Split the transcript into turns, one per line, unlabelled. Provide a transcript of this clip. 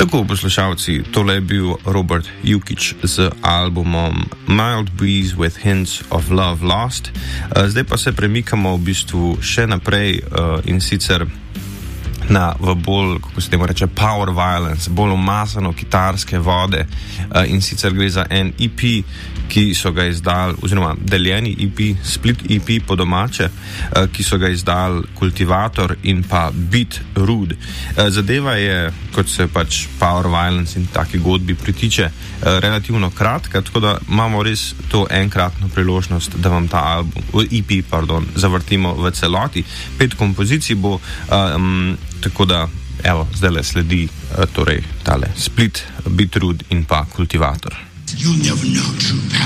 Tako, poslušalci, tole je bil Robert Jukić z albumom Mild Breeze with Hints of Love Lost. Zdaj pa se premikamo v bistvu še naprej in sicer v bolj, kako se temu reče, power violence, bolj umasano kitarske vode, in sicer gre za en EP, ki so ga izdali, oziroma deljeni EP, split EP po domače, ki so ga izdali Kultivator in pa Beat Rude. Zadeva je, kot se pač power violence in taki godbi pritiče, relativno kratka, tako da imamo res to enkratno priložnost, da vam ta EP, zavrtimo v celoti. 5 kompozicij bo, tako da, evo, zdajle sledi torej tale split, Beat Rude in pa Kultivator.
You'll never know true power.